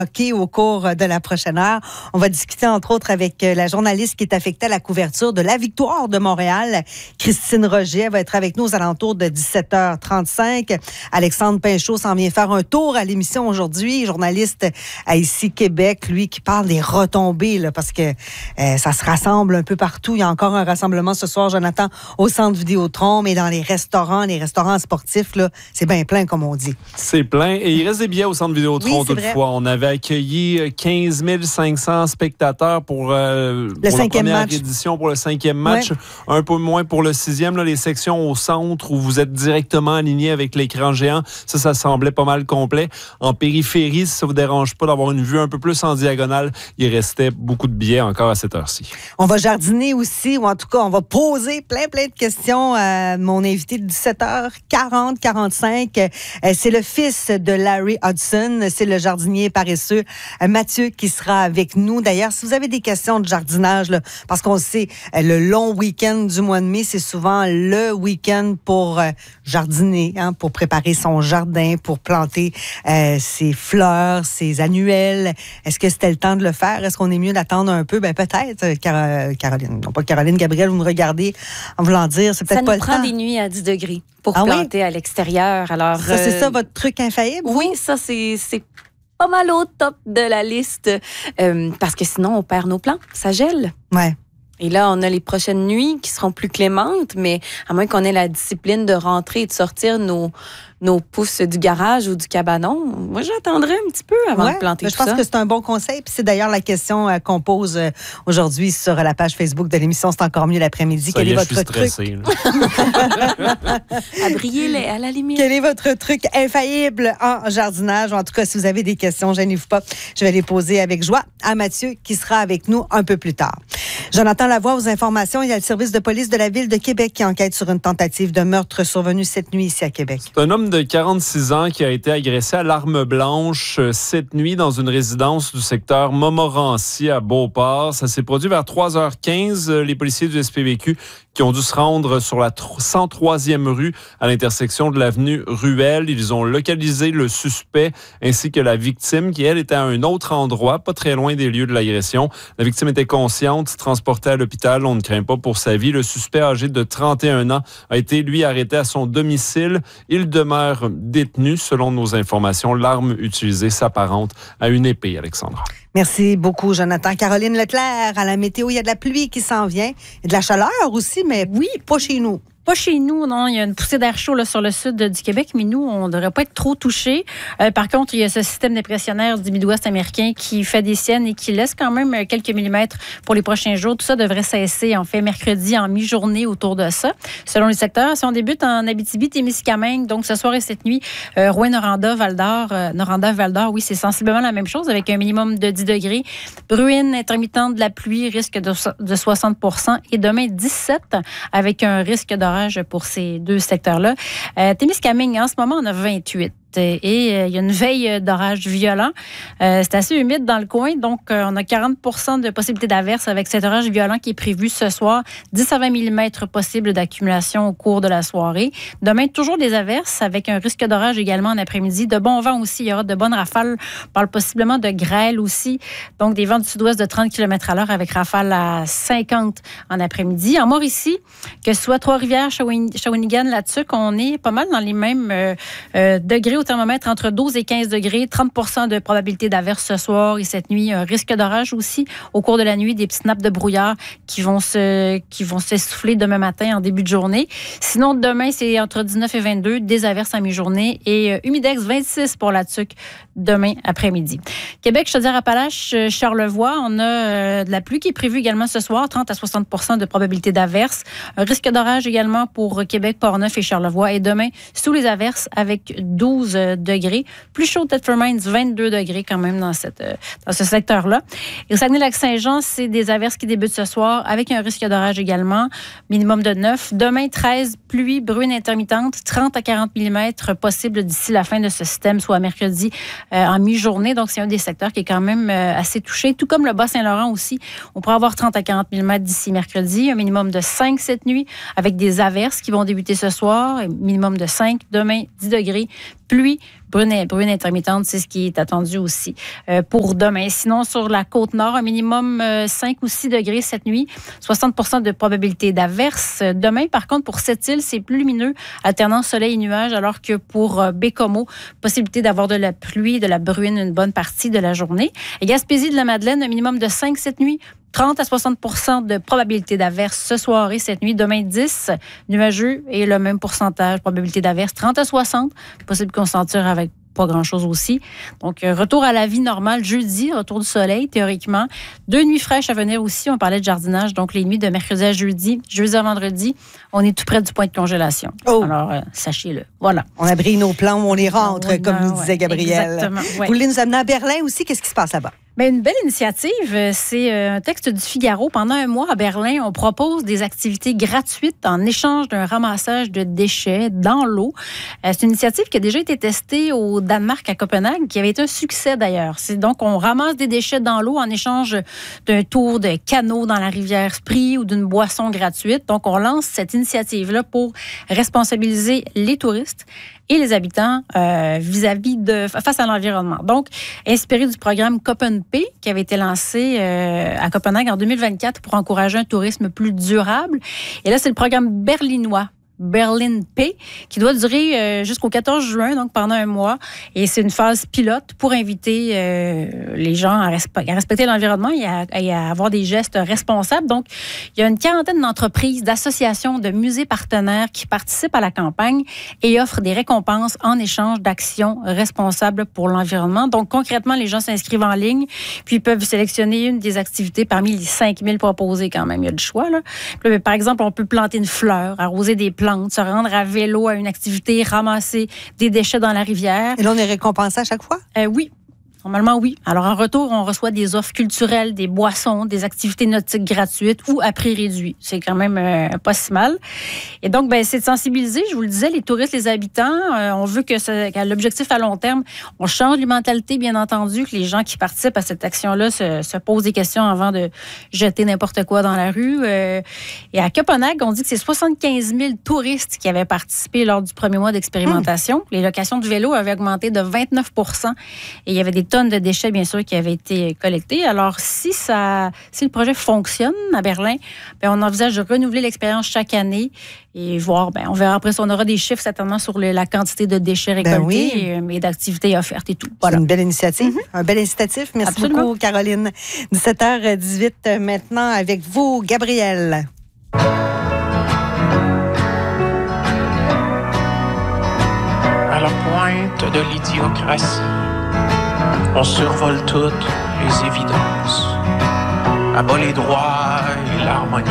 OK, au cours de la prochaine heure. On va discuter entre autres avec la journaliste qui est affectée à la couverture de la victoire de Montréal, Christine Roger. Elle va être avec nous aux alentours de 17h35. Alexandre Pinchot s'en vient faire un tour à l'émission aujourd'hui, journaliste à Ici Québec, lui qui parle des retombées, là, parce que ça se rassemble un peu partout. Il y a encore un rassemblement ce soir, Jonathan, au Centre Vidéotron, mais dans les restaurants sportifs, là, c'est bien plein, comme on dit. C'est plein. Et il reste des billets au Centre Vidéotron, toutefois. On avait accueilli 15 500 spectateurs pour la première édition, pour le 5e match. Ouais. Un peu moins pour le 6e. Là, les sections au centre où vous êtes directement aligné avec l'écran géant, ça semblait pas mal complet. En périphérie, si ça vous dérange pas d'avoir une vue un peu plus en diagonale, il restait beaucoup de billets encore à cette heure-ci. On va jardiner aussi, ou en tout cas, on va poser plein de questions à mon invité de 17h45. C'est le fils de Larry Hudson. C'est le jardinier paresseux Mathieu qui sera avec nous. D'ailleurs, si vous avez des questions de jardinage, là, parce qu'on sait, le long week-end du mois de mai, c'est souvent le week-end pour jardiner, hein, pour préparer son jardin, pour planter ses fleurs, ses annuelles. Est-ce que c'était le temps de le faire? Est-ce qu'on est mieux d'attendre un peu? Ben peut-être, Caroline. Non pas Caroline, Gabrielle, vous me regardez en voulant dire, c'est peut-être pas le temps. Ça nous prend des nuits à 10 degrés pour planter à l'extérieur. Alors, ça, c'est ça votre truc infaillible? Oui, ça, c'est pas mal au top de la liste parce que sinon, on perd nos plants. Ça gèle. Ouais. Et là, on a les prochaines nuits qui seront plus clémentes, mais à moins qu'on ait la discipline de rentrer et de sortir nos pousses du garage ou du cabanon, moi, j'attendrai un petit peu avant de planter tout ça. Je pense que c'est un bon conseil. Puis c'est d'ailleurs la question qu'on pose aujourd'hui sur la page Facebook de l'émission C'est encore mieux l'après-midi. Quel est votre truc? À briller à la limite. Quel est votre truc infaillible en jardinage? En tout cas, si vous avez des questions, gênez-vous pas. Je vais les poser avec joie à Mathieu qui sera avec nous un peu plus tard. Jonathan Lavoie, aux informations, il y a le service de police de la Ville de Québec qui enquête sur une tentative de meurtre survenue cette nuit ici à Québec. C'est un homme de 46 ans qui a été agressé à l'arme blanche cette nuit dans une résidence du secteur Montmorency à Beauport. Ça s'est produit vers 3h15. Les policiers du SPVQ qui ont dû se rendre sur la 103e rue à l'intersection de l'avenue Ruelle. Ils ont localisé le suspect ainsi que la victime qui, elle, était à un autre endroit, pas très loin des lieux de l'agression. La victime était consciente, transportée à l'hôpital. On ne craint pas pour sa vie. Le suspect âgé de 31 ans a été, lui, arrêté à son domicile. Il demeure détenu. Selon nos informations, l'arme utilisée s'apparente à une épée, Alexandra. Merci beaucoup, Jonathan. Caroline Leclerc, à la météo, il y a de la pluie qui s'en vient. Et de la chaleur aussi, mais oui, pas chez nous. Pas chez nous, non. Il y a une poussée d'air chaud là, sur le sud du Québec, mais nous, on ne devrait pas être trop touchés. Par contre, il y a ce système dépressionnaire du Midwest américain qui fait des siennes et qui laisse quand même quelques millimètres pour les prochains jours. Tout ça devrait cesser, en fait, mercredi en mi-journée autour de ça. Selon les secteurs, si on débute en Abitibi-Témiscamingue, donc ce soir et cette nuit, Rouyn-Noranda, Val-d'Or, oui, c'est sensiblement la même chose avec un minimum de 10 degrés. Bruine intermittente de la pluie, risque de 60%. Et demain, 17 avec un risque d'orage pour ces deux secteurs-là. Témiscamingue, en ce moment, on a 28. Et il y a une veille d'orage violent. C'est assez humide dans le coin, donc on a 40% de possibilité d'averse avec cet orage violent qui est prévu ce soir. 10 à 20 mm possible d'accumulation au cours de la soirée. Demain, toujours des averses avec un risque d'orage également en après-midi. De bons vents aussi, il y aura de bonnes rafales. On parle possiblement de grêle aussi. Donc, des vents du sud-ouest de 30 km/h avec rafales à 50 en après-midi. En Mauricie, que ce soit Trois-Rivières, Shawinigan, là-dessus, on est pas mal dans les mêmes degrés au thermomètre entre 12 et 15 degrés, 30% de probabilité d'averse ce soir et cette nuit. Un risque d'orage aussi au cours de la nuit, des petites nappes de brouillard qui vont s'essouffler demain matin en début de journée. Sinon, demain, c'est entre 19 et 22, des averses à mi-journée et humidex 26 pour la tuque demain après-midi. Québec, Chaudière-Appalaches, Charlevoix, on a de la pluie qui est prévue également ce soir, 30 à 60% de probabilité d'averse. Un risque d'orage également pour Québec, Portneuf et Charlevoix. Et demain, sous les averses avec 12 degrés. Plus chaud, Thetford Mines, 22 degrés quand même dans ce secteur-là. Et au Saguenay-Lac-Saint-Jean, c'est des averses qui débutent ce soir avec un risque d'orage également, minimum de 9. Demain, 13, pluie, bruine intermittente, 30 à 40 mm possible d'ici la fin de ce système, soit mercredi en mi-journée. Donc, c'est un des secteurs qui est quand même assez touché, tout comme le Bas-Saint-Laurent aussi. On pourrait avoir 30 à 40 mm d'ici mercredi, un minimum de 5 cette nuit, avec des averses qui vont débuter ce soir, un minimum de 5. Demain, 10 degrés, pluie, Bruine intermittente, c'est ce qui est attendu aussi pour demain. Sinon, sur la Côte-Nord, un minimum 5 ou 6 degrés cette nuit, 60% de probabilité d'averse. Demain, par contre, pour cette île, c'est plus lumineux, alternant soleil et nuages, alors que pour Bécomo, possibilité d'avoir de la pluie, de la bruine une bonne partie de la journée. Et Gaspésie de la Madeleine, un minimum de 5 cette nuit, 30 à 60% de probabilité d'averse ce soir et cette nuit. Demain, 10, nuageux et le même pourcentage, probabilité d'averse, 30 à 60. Possible qu'on s'en tire avec pas grand-chose aussi. Donc, retour à la vie normale jeudi, retour du soleil, théoriquement. 2 nuits fraîches à venir aussi. On parlait de jardinage. Donc, les nuits de mercredi à jeudi à vendredi, on est tout près du point de congélation. Oh. Alors, sachez-le. Voilà. On abrille nos plans, on les rentre, comme nous disait Gabrielle. Exactement. Ouais. Vous voulez nous amener à Berlin aussi? Qu'est-ce qui se passe là-bas? Bien, une belle initiative. C'est un texte du Figaro. Pendant un mois à Berlin, on propose des activités gratuites en échange d'un ramassage de déchets dans l'eau. C'est une initiative qui a déjà été testée au Danemark, à Copenhague, qui avait été un succès d'ailleurs. C'est donc, on ramasse des déchets dans l'eau en échange d'un tour de canot dans la rivière Spree ou d'une boisson gratuite. Donc, on lance cette initiative-là pour responsabiliser les touristes et les habitants face à l'environnement. Donc, inspiré du programme Copenpay qui avait été lancé à Copenhague en 2024 pour encourager un tourisme plus durable. Et là, c'est le programme berlinois. Berlin Pay, qui doit durer jusqu'au 14 juin, donc pendant un mois. Et c'est une phase pilote pour inviter les gens à respecter l'environnement et à avoir des gestes responsables. Donc, il y a une quarantaine d'entreprises, d'associations, de musées partenaires qui participent à la campagne et offrent des récompenses en échange d'actions responsables pour l'environnement. Donc, concrètement, les gens s'inscrivent en ligne, puis ils peuvent sélectionner une des activités parmi les 5000 proposées quand même. Il y a du choix, là. Puis, par exemple, on peut planter une fleur, arroser des plantes, se rendre à vélo à une activité, ramasser des déchets dans la rivière. Et là, on est récompensé à chaque fois? Oui. Normalement, oui. Alors, en retour, on reçoit des offres culturelles, des boissons, des activités nautiques gratuites ou à prix réduit. C'est quand même pas si mal. Et donc, ben, c'est de sensibiliser, je vous le disais, les touristes, les habitants. On veut que l'objectif à long terme, on change les mentalités, bien entendu, que les gens qui participent à cette action-là se posent des questions avant de jeter n'importe quoi dans la rue. Et à Copenhague, on dit que c'est 75 000 touristes qui avaient participé lors du premier mois d'expérimentation. Les locations de vélos avaient augmenté de 29 % et il y avait des tonnes de déchets, bien sûr, qui avaient été collectés. Alors, si le projet fonctionne à Berlin, bien, on envisage de renouveler l'expérience chaque année et voir, bien, on verra après si on aura des chiffres certainement sur la quantité de déchets récoltés et d'activités offertes et tout. Voilà. C'est une belle initiative. Un bel incitatif. Merci Absolument. beaucoup, Caroline. 17h18 maintenant avec vous, Gabrielle. À la pointe de l'idiocratie, on survole toutes les évidences. À bas les droits et l'harmonie.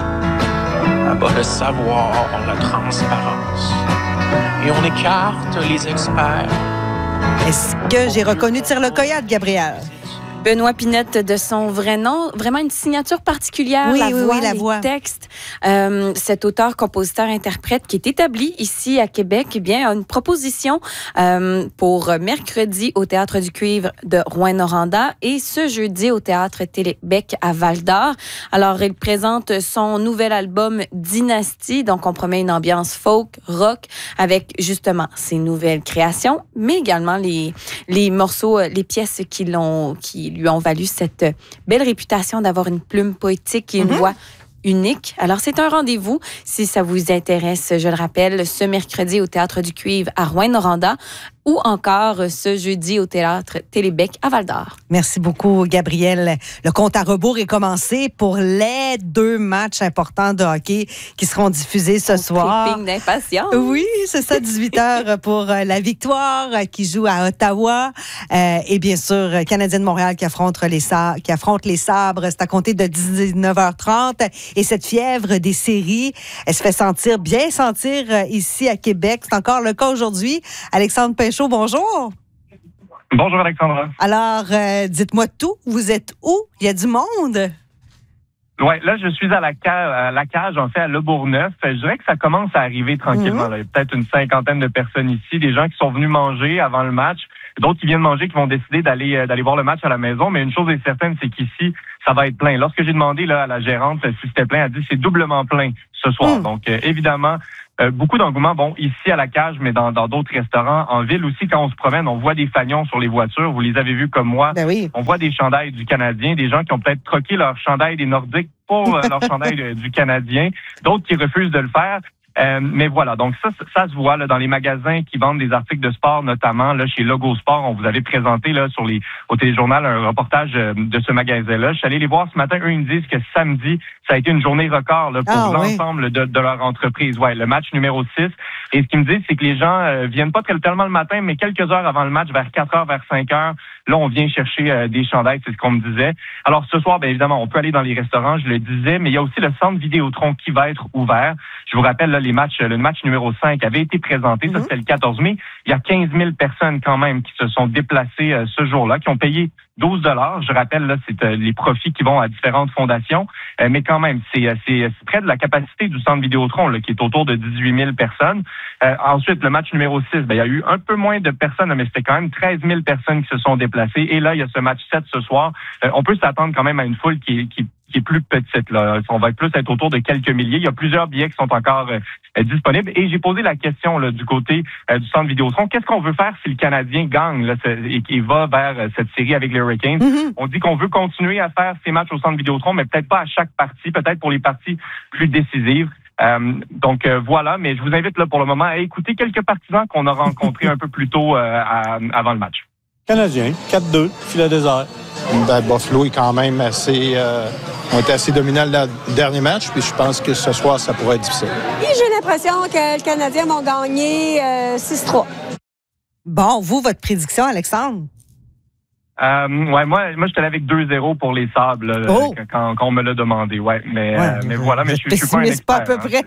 À bas le savoir, la transparence. Et on écarte les experts. Est-ce que j'ai reconnu Tire le Coyote, Gabrielle? Benoît Pinette de son vrai nom, vraiment une signature particulière, la voix, les textes. Cet auteur, compositeur, interprète qui est établi ici à Québec, eh bien, a une proposition pour mercredi au Théâtre du Cuivre de Rouyn-Noranda et ce jeudi au Théâtre Télébec à Val-d'Or. Alors, il présente son nouvel album Dynastie, donc on promet une ambiance folk, rock, avec justement ses nouvelles créations, mais également les morceaux, les pièces qui lui ont valu cette belle réputation d'avoir une plume poétique et une voix unique. Alors, c'est un rendez-vous, si ça vous intéresse, je le rappelle, ce mercredi au Théâtre du Cuivre à Rouyn-Noranda ou encore ce jeudi au Théâtre Télébec à Val-d'Or. Merci beaucoup, Gabrielle. Le compte à rebours est commencé pour les 2 matchs importants de hockey qui seront diffusés ce soir. Tripping d'impatience. Oui, c'est ça, 18h pour la Victoire qui joue à Ottawa. Et bien sûr, Canadien de Montréal qui affronte les Sabres. C'est à compter de 19h30. Et cette fièvre des séries, elle se fait bien sentir ici à Québec. C'est encore le cas aujourd'hui. Alexandre Pinchot, bonjour. Bonjour, Alexandra. Alors, dites-moi tout. Vous êtes où? Il y a du monde? Oui, là, je suis à la cage, en fait, à Le Bourgneuf. Je dirais que ça commence à arriver tranquillement. Là. Il y a peut-être une 50aine de personnes ici, des gens qui sont venus manger avant le match, d'autres qui viennent manger, qui vont décider d'aller voir le match à la maison. Mais une chose est certaine, c'est qu'ici, ça va être plein. Lorsque j'ai demandé là, à la gérante si c'était plein, elle a dit c'est doublement plein ce soir. Donc, évidemment, beaucoup d'engouement, bon, ici à la cage, mais dans d'autres restaurants en ville aussi. Quand on se promène, on voit des fanions sur les voitures. Vous les avez vus comme moi. Ben oui. On voit des chandails du Canadien, des gens qui ont peut-être troqué leur chandail des Nordiques pour leur chandail du Canadien, d'autres qui refusent de le faire. Mais voilà, donc ça se voit là, dans les magasins qui vendent des articles de sport, notamment là chez Logo Sport. On vous avait présenté là au téléjournal un reportage de ce magasin-là. Je suis allé les voir ce matin. Eux, ils me disent que samedi, ça a été une journée record là, pour l'ensemble de leur entreprise. Ouais, le match numéro 6. Et ce qu'ils me disent, c'est que les gens viennent pas tellement le matin, mais quelques heures avant le match, vers 4h, vers 5h, là, on vient chercher des chandails, c'est ce qu'on me disait. Alors ce soir, bien évidemment, on peut aller dans les restaurants, je le disais, mais il y a aussi le centre Vidéotron qui va être ouvert. Je vous rappelle, là, le match numéro 5 avait été présenté, ça c'était le 14 mai. Il y a 15 000 personnes quand même qui se sont déplacées ce jour-là, qui ont payé 12 $. Je rappelle, là, c'est les profits qui vont à différentes fondations. Mais quand même, c'est près de la capacité du centre Vidéotron, là, qui est autour de 18 000 personnes. Ensuite, le match numéro 6, il y a eu un peu moins de personnes, mais c'était quand même 13 000 personnes qui se sont déplacées. Et là, il y a ce match 7 ce soir. On peut s'attendre quand même à une foule qui est plus petite, là. On va être autour de quelques milliers. Il y a plusieurs billets qui sont encore disponibles. Et j'ai posé la question là, du côté du centre Vidéotron. Qu'est-ce qu'on veut faire si le Canadien gagne là, et va vers cette série avec les Hurricanes? On dit qu'on veut continuer à faire ces matchs au centre Vidéotron, mais peut-être pas à chaque partie, peut-être pour les parties plus décisives. Donc voilà, mais je vous invite là pour le moment à écouter quelques partisans qu'on a rencontrés un peu plus tôt avant le match. Canadien, 4-2, filet désert. Ben, Buffalo est quand même ont été assez dominants le dernier match, puis je pense que ce soir, ça pourrait être difficile. Et j'ai l'impression que les Canadiens vont gagner 6-3. Bon, vous, votre prédiction, Alexandre? Ouais, moi, j'étais avec 2-0 pour les Sables là, quand on me l'a demandé. Ouais, mais voilà, mais je suis pas un expert. Pas à peu près.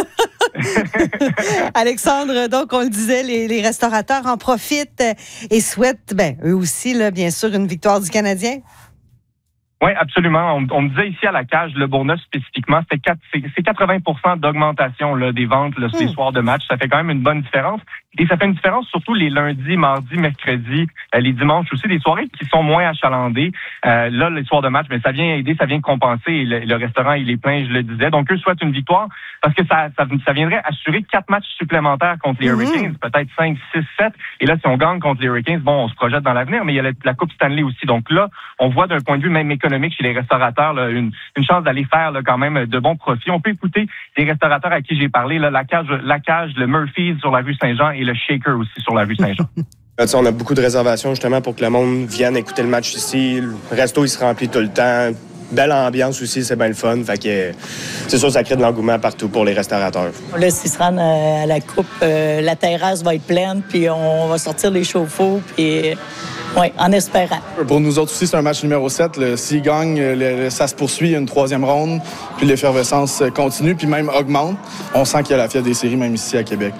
Alexandre, donc on le disait, les restaurateurs en profitent et souhaitent, eux aussi, là, bien sûr, une victoire du Canadien. Oui, absolument. On me disait ici à la cage, le Bourgneuf spécifiquement, c'est 80% d'augmentation là, des ventes là, les soirs de match. Ça fait quand même une bonne différence. Et ça fait une différence surtout les lundis, mardis, mercredis, les dimanches aussi, des soirées qui sont moins achalandées. Là, les soirs de match, mais ça vient aider, ça vient compenser. Et le restaurant, il est plein, je le disais. Donc, eux souhaitent une victoire parce que ça viendrait assurer 4 matchs supplémentaires contre les Hurricanes, peut-être 5, 6, 7. Et là, si on gagne contre les Hurricanes, bon, on se projette dans l'avenir, mais il y a la Coupe Stanley aussi. Donc là, on voit d'un point de vue même économique chez les restaurateurs là, une chance d'aller faire là, quand même de bons profits. On peut écouter les restaurateurs à qui j'ai parlé, là, la cage, le Murphy's sur la rue Saint-Jean et le Shaker aussi sur la rue Saint-Jean. On a beaucoup de réservations justement pour que le monde vienne écouter le match ici. Le resto, il se remplit tout le temps. Belle ambiance aussi, c'est bien le fun. Fait que c'est sûr, ça crée de l'engouement partout pour les restaurateurs. Là, s'ils se rendent à la coupe, la terrasse va être pleine, puis on va sortir les chauffe-eau, puis oui, en espérant. Pour nous autres aussi, c'est un match numéro 7. S'ils gagnent, ça se poursuit, il y a une 3e ronde, puis l'effervescence continue, puis même augmente. On sent qu'il y a la fièvre des séries, même ici à Québec.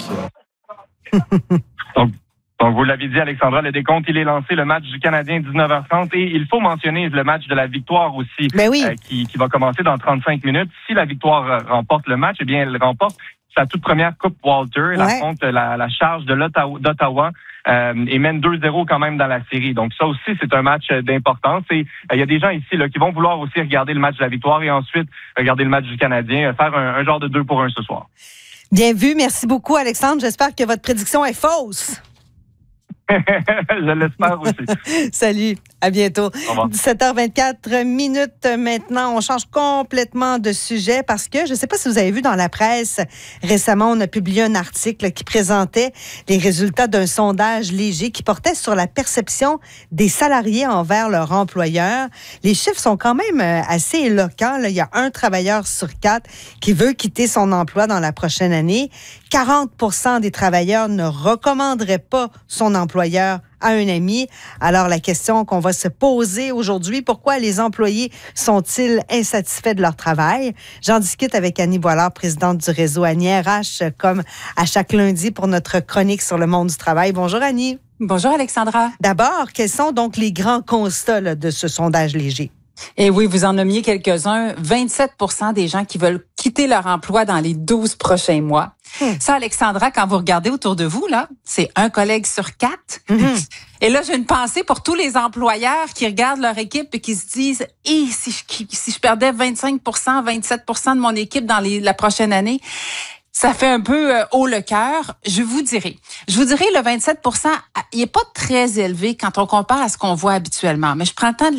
Donc, vous l'avez dit, Alexandra, le décompte, il est lancé, le match du Canadien, 19h30. Et il faut mentionner le match de la victoire aussi, qui va commencer dans 35 minutes. Si la victoire remporte le match, eh bien, elle remporte sa toute première Coupe Walter. Elle affronte la charge d'Ottawa et mène 2-0 quand même dans la série. Donc, ça aussi, c'est un match d'importance. Et il y a des gens ici là, qui vont vouloir aussi regarder le match de la victoire et ensuite regarder le match du Canadien, faire un genre de 2-1 ce soir. Bien vu. Merci beaucoup, Alexandre. J'espère que votre prédiction est fausse. Je l'espère aussi. Salut, à bientôt. 17h24 minutes maintenant. On change complètement de sujet parce que, je ne sais pas si vous avez vu dans la presse, récemment, on a publié un article qui présentait les résultats d'un sondage léger qui portait sur la perception des salariés envers leur employeur. Les chiffres sont quand même assez éloquents. Là, il y a 1 travailleur sur 4 qui veut quitter son emploi dans la prochaine année. 40% des travailleurs ne recommanderaient pas son employeur à un ami. Alors, la question qu'on va se poser aujourd'hui, pourquoi les employés sont-ils insatisfaits de leur travail? J'en discute avec Annie Boilard, présidente du réseau Annie RH, comme à chaque lundi pour notre chronique sur le monde du travail. Bonjour, Annie. Bonjour, Alexandra. D'abord, quels sont donc les grands constats là, de ce sondage léger? Et oui, vous en nommiez quelques-uns. 27% des gens qui veulent quitter leur emploi dans les 12 prochains mois. Ça, Alexandra, quand vous regardez autour de vous, là, c'est 1 collègue sur 4. Et là, j'ai une pensée pour tous les employeurs qui regardent leur équipe et qui se disent « si je perdais 25%, 27% de mon équipe dans la prochaine année, Ça fait un peu haut le cœur. Je vous dirais, le 27 il est pas très élevé quand on compare à ce qu'on voit habituellement. Mais je prends le temps de